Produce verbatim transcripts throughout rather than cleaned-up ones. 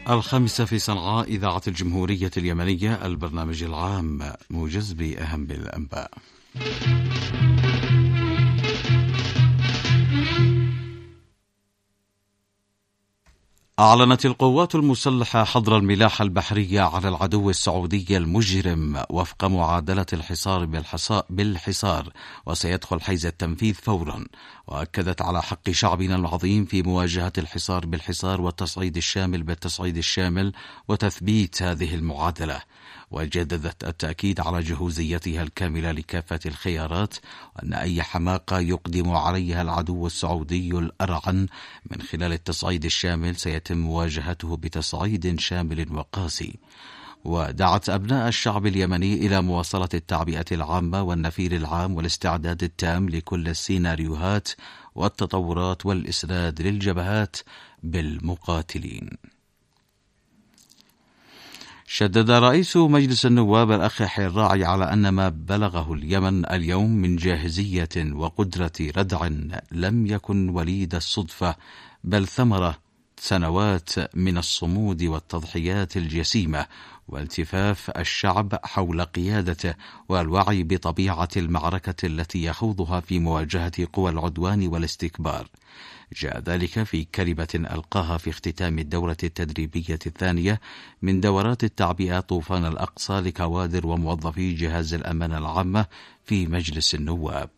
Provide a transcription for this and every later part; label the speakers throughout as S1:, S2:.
S1: الخامسة في صنعاء، إذاعة الجمهورية اليمنية، البرنامج العام، موجز بأهم الأنباء. أعلنت القوات المسلحة حظر الملاحة البحرية على العدو السعودي المجرم وفق معادلة الحصار بالحصار، وسيدخل حيز التنفيذ فورا. وأكدت على حق شعبنا العظيم في مواجهة الحصار بالحصار والتصعيد الشامل بالتصعيد الشامل وتثبيت هذه المعادلة. وجددت التأكيد على جهوزيتها الكاملة لكافة الخيارات، وأن أي حماقة يقدم عليها العدو السعودي الأرعن من خلال التصعيد الشامل سيتم مواجهته بتصعيد شامل وقاسي. ودعت أبناء الشعب اليمني إلى مواصلة التعبئة العامة والنفير العام والاستعداد التام لكل السيناريوهات والتطورات والإسناد للجبهات بالمقاتلين. شدد رئيس مجلس النواب الأخ يحيى الراعي على أن ما بلغه اليمن اليوم من جاهزية وقدرة ردع لم يكن وليد الصدفة، بل ثمرة سنوات من الصمود والتضحيات الجسيمة والتفاف الشعب حول قيادته والوعي بطبيعة المعركة التي يخوضها في مواجهة قوى العدوان والاستكبار. جاء ذلك في كلمة ألقاها في اختتام الدورة التدريبية الثانية من دورات التعبئة طوفان الأقصى لكوادر وموظفي جهاز الأمانة العامة في مجلس النواب.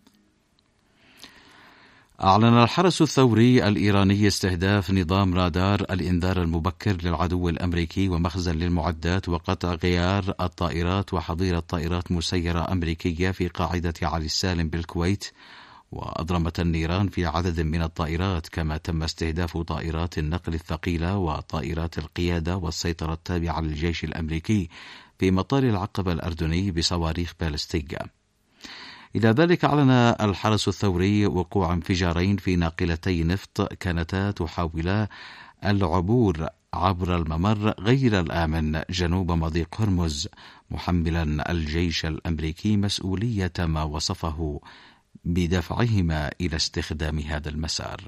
S1: أعلن الحرس الثوري الإيراني استهداف نظام رادار الإنذار المبكر للعدو الأمريكي ومخزن للمعدات وقطع غيار الطائرات وحظيرة طائرات مسيرة أمريكية في قاعدة علي السالم بالكويت. وأضرمت النيران في عدد من الطائرات، كما تم استهداف طائرات النقل الثقيلة وطائرات القيادة والسيطرة التابعة للجيش الأمريكي في مطار العقبة الأردني بصواريخ بالستية. إلى ذلك أعلن الحرس الثوري وقوع انفجارين في ناقلتي نفط كانتا تحاولا العبور عبر الممر غير الآمن جنوب مضيق هرمز، محملا الجيش الأمريكي مسؤولية ما وصفه بدفعهما إلى استخدام هذا المسار.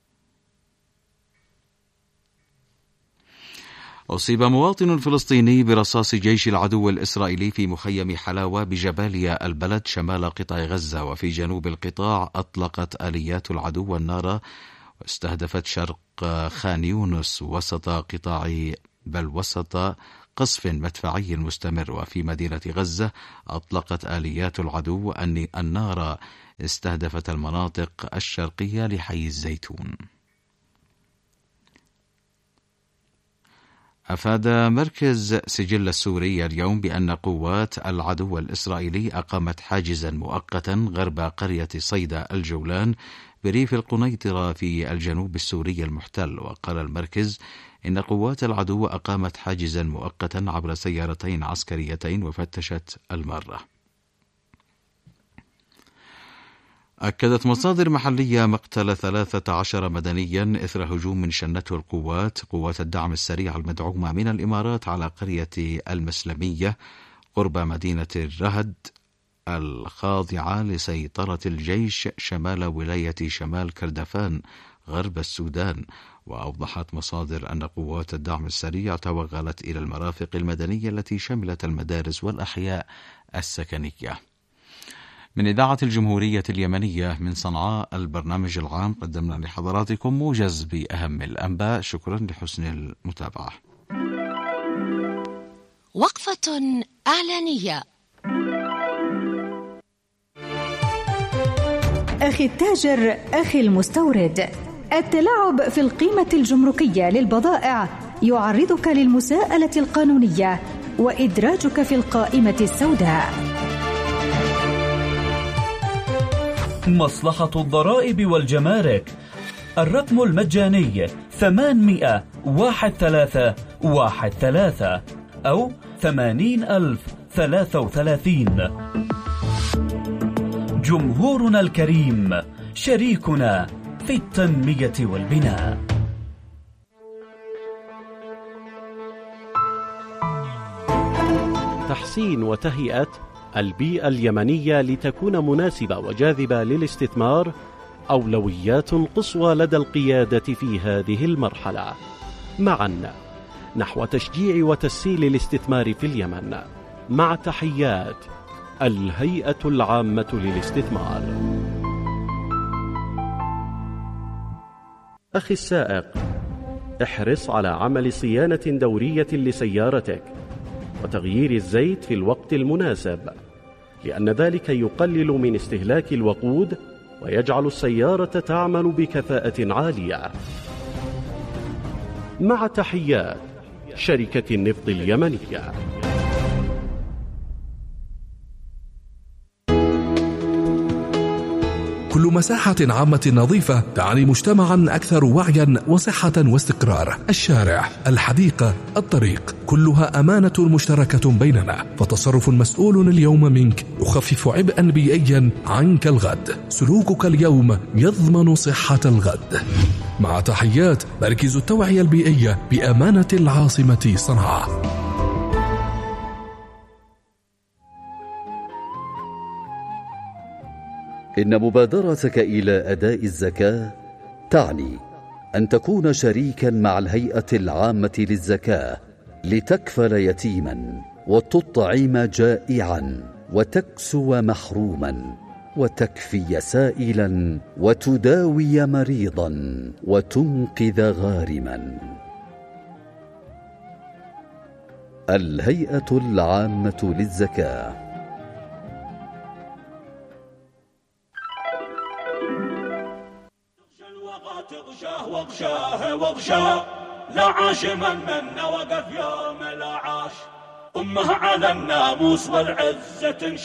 S1: أصيب مواطن فلسطيني برصاص جيش العدو الإسرائيلي في مخيم حلاوة بجباليا البلد شمال قطاع غزة. وفي جنوب القطاع أطلقت آليات العدو النار واستهدفت شرق خان يونس وسط قطاع بل وسط قصف مدفعي مستمر. وفي مدينة غزة أطلقت آليات العدو أن النار استهدفت المناطق الشرقية لحي الزيتون. أفاد مركز سجل السوري اليوم بأن قوات العدو الإسرائيلي أقامت حاجزا مؤقتا غرب قرية صيدا الجولان بريف القنيطرة في الجنوب السوري المحتل. وقال المركز إن قوات العدو أقامت حاجزا مؤقتا عبر سيارتين عسكريتين وفتشت المارة. أكدت مصادر محلية مقتل ثلاثة عشر مدنيا إثر هجوم شنته القوات قوات الدعم السريع المدعومة من الإمارات على قرية المسلمية قرب مدينة الرهد الخاضعة لسيطرة الجيش شمال ولاية شمال كردفان غرب السودان. وأوضحت مصادر أن قوات الدعم السريع توغلت إلى المرافق المدنية التي شملت المدارس والأحياء السكنية. من إذاعة الجمهورية اليمنية من صنعاء، البرنامج العام، قدمنا لحضراتكم موجز بأهم الأنباء. شكرا لحسن المتابعة.
S2: وقفة إعلانية.
S3: أخي التاجر، أخي المستورد، التلاعب في القيمة الجمركية للبضائع يعرضك للمساءلة القانونية وإدراجك في القائمة السوداء.
S4: مصلحة الضرائب والجمارك، الرقم المجاني ثمانمائة واحد ثلاثة واحد ثلاثة أو ثمانين ألف ثلاثة وثلاثين. جمهورنا الكريم شريكنا في التنمية والبناء.
S5: تحسين وتهيئة البيئة اليمنية لتكون مناسبة وجاذبة للاستثمار أولويات قصوى لدى القيادة في هذه المرحلة. معا نحو تشجيع وتسهيل الاستثمار في اليمن. مع تحيات الهيئة العامة للاستثمار. أخي السائق، احرص على عمل صيانة دورية لسيارتك وتغيير الزيت في الوقت المناسب، لأن ذلك يقلل من استهلاك الوقود ويجعل السيارة تعمل بكفاءة عالية. مع تحيات شركة النفط اليمنية.
S6: كل مساحة عامة نظيفة تعني مجتمعا أكثر وعيا وصحة واستقرار. الشارع، الحديقة، الطريق، كلها أمانة مشتركة بيننا، فتصرف مسؤول اليوم منك يخفف عبئا بيئيا عنك الغد. سلوكك اليوم يضمن صحة الغد. مع تحيات مركز التوعية البيئية بأمانة العاصمة صنعاء.
S7: إن مبادرتك إلى أداء الزكاة تعني أن تكون شريكا مع الهيئة العامة للزكاة لتكفل يتيما وتطعم جائعا وتكسو محروما وتكفي سائلا وتداوي مريضا وتنقذ غارما. الهيئة العامة للزكاة.
S8: تغشاه واغشاه واغشاه لا عاش من منا وقف يوم لا عاش أمه على الناموس والعزة